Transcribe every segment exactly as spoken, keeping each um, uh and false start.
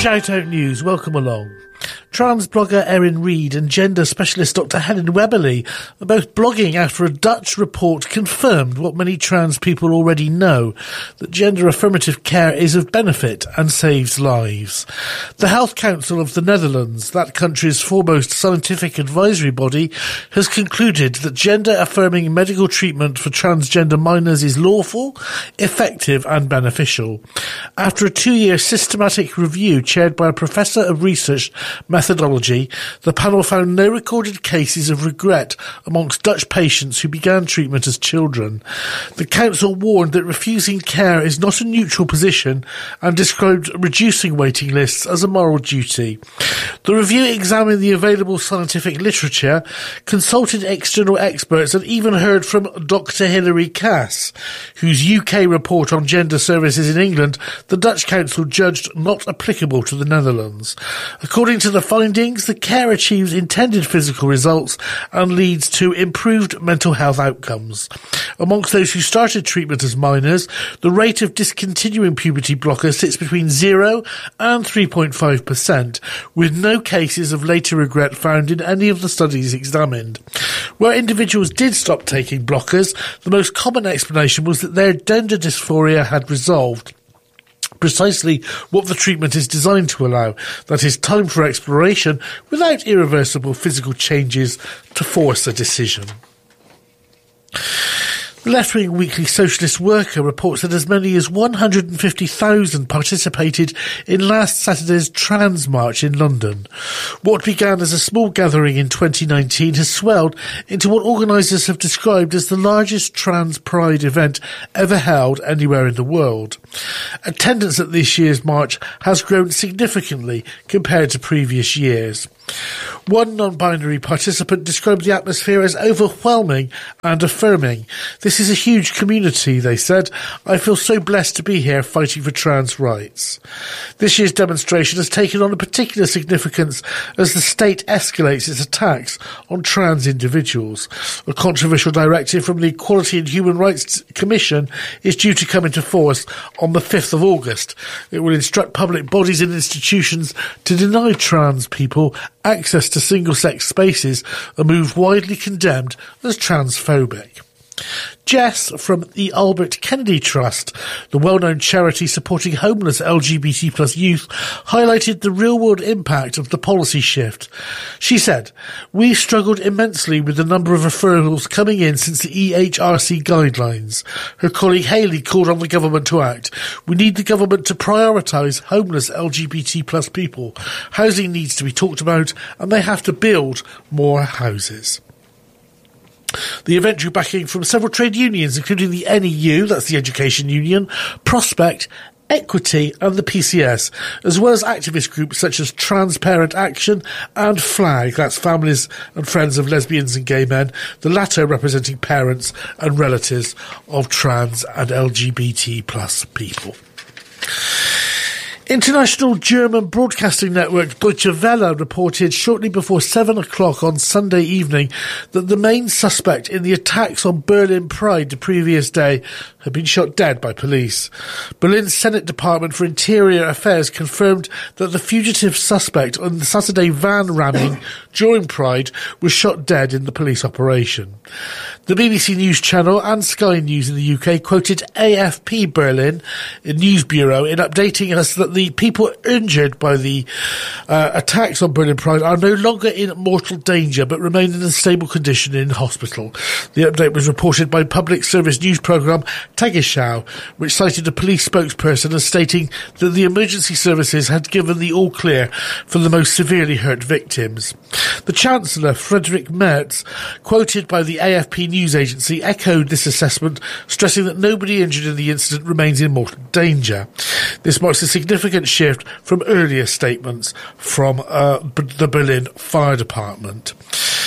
Shout Out News, welcome along. Trans blogger Erin Reid and gender specialist Doctor Helen Webberley are both blogging after a Dutch report confirmed what many trans people already know, that gender affirmative care is of benefit and saves lives. The Health Council of the Netherlands, that country's foremost scientific advisory body, has concluded that gender affirming medical treatment for transgender minors is lawful, effective and beneficial. After a two-year systematic review chaired by a professor of research methodology, the panel found no recorded cases of regret amongst Dutch patients who began treatment as children. The council warned that refusing care is not a neutral position and described reducing waiting lists as a moral duty. The review examined the available scientific literature, consulted external experts and even heard from Doctor Hilary Cass, whose U K report on gender services in England the Dutch council judged not applicable to the Netherlands. According to the findings, the care achieves intended physical results and leads to improved mental health outcomes. Amongst those who started treatment as minors, the rate of discontinuing puberty blockers sits between zero and three point five percent, with no cases of later regret found in any of the studies examined. Where individuals did stop taking blockers, the most common explanation was that their gender dysphoria had resolved. Precisely what the treatment is designed to allow, that is, time for exploration without irreversible physical changes to force a decision. The left-wing Weekly Socialist Worker reports that as many as one hundred fifty thousand participated in last Saturday's Trans March in London. What began as a small gathering in twenty nineteen has swelled into what organisers have described as the largest trans pride event ever held anywhere in the world. Attendance at this year's march has grown significantly compared to previous years. One non-binary participant described the atmosphere as overwhelming and affirming. This is a huge community, they said. I feel so blessed to be here fighting for trans rights. This year's demonstration has taken on a particular significance as the state escalates its attacks on trans individuals. A controversial directive from the Equality and Human Rights Commission is due to come into force on the fifth of August. It will instruct public bodies and institutions to deny trans people access to single-sex spaces, a move widely condemned as transphobic. Jess from the Albert Kennedy Trust, the well-known charity supporting homeless L G B T plus youth, highlighted the real-world impact of the policy shift. She said, "We struggled immensely with the number of referrals coming in since the E H R C guidelines." Her colleague Hayley called on the government to act. "We need the government to prioritise homeless L G B T plus people. Housing needs to be talked about and they have to build more houses." The event drew backing from several trade unions, including the N E U, that's the Education Union, Prospect, Equity and the P C S, as well as activist groups such as Transparent Action and FLAG, that's Families and Friends of Lesbians and Gay Men, the latter representing parents and relatives of trans and L G B T plus people. International German broadcasting network Deutsche Welle reported shortly before seven o'clock on Sunday evening that the main suspect in the attacks on Berlin Pride the previous day had been shot dead by police. Berlin's Senate Department for Interior Affairs confirmed that the fugitive suspect on the Saturday van ramming during Pride was shot dead in the police operation. The B B C News Channel and Sky News in the U K quoted A F P Berlin, a news bureau, in updating us that the people injured by the uh, attacks on Berlin Pride are no longer in mortal danger but remain in a stable condition in hospital. The update was reported by public service news programme Tagesschau, which cited a police spokesperson as stating that the emergency services had given the all-clear for the most severely hurt victims. The Chancellor, Friedrich Merz, quoted by the A F P news agency, echoed this assessment, stressing that nobody injured in the incident remains in mortal danger. This marks a significant shift from earlier statements from uh, the Berlin Fire Department.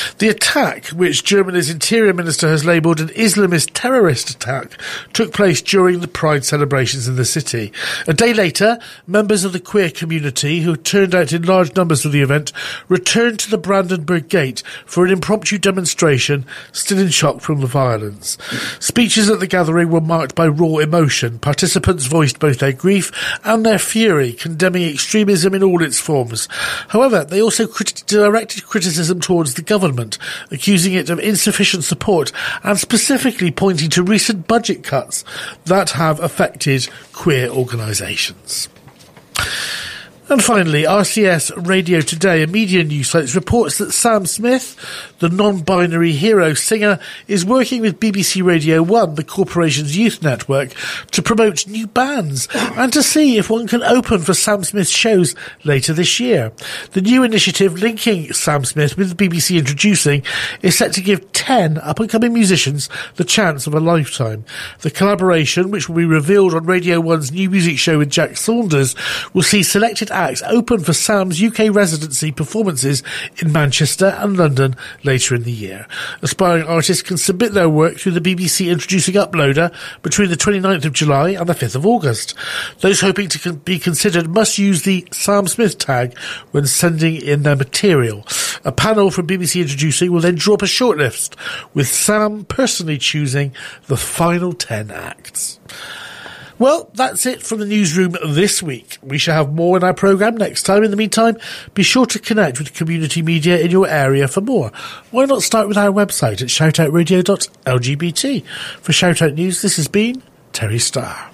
The attack, which Germany's Interior Minister has labelled an Islamist terrorist attack, took place during the Pride celebrations in the city. A day later, members of the queer community, who turned out in large numbers for the event, returned to the Brandenburg Gate for an impromptu demonstration, still in shock from the violence. Speeches at the gathering were marked by raw emotion. Participants voiced both their grief and their fury, condemning extremism in all its forms. However, they also crit- directed criticism towards the government, accusing it of insufficient support and specifically pointing to recent budget cuts that have affected queer organisations. And finally, R C S Radio Today, a media news site, reports that Sam Smith, the non-binary hero singer, is working with B B C Radio one, the corporation's youth network, to promote new bands and to see if one can open for Sam Smith's shows later this year. The new initiative linking Sam Smith with the B B C Introducing is set to give ten up-and-coming musicians the chance of a lifetime. The collaboration, which will be revealed on Radio one's new music show with Jack Saunders, will see selected acts open for Sam's U K residency performances in Manchester and London later in the year. Aspiring artists can submit their work through the B B C Introducing uploader between the twenty-ninth of July and the fifth of August. Those hoping to con- be considered must use the Sam Smith tag when sending in their material. A panel from B B C Introducing will then draw up a shortlist, with Sam personally choosing the final ten acts. Well, that's it from the newsroom this week. We shall have more in our programme next time. In the meantime, be sure to connect with community media in your area for more. Why not start with our website at shout out radio dot L G B T? For Shout Out News, this has been Terry Starr.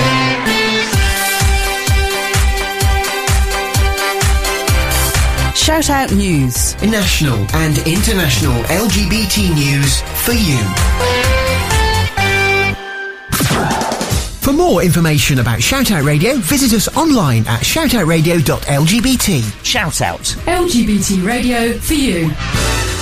Shout Out News. National and international L G B T news for you. For more information about Shout Out Radio, visit us online at shout out radio dot L G B T. Shout Out. L G B T radio for you.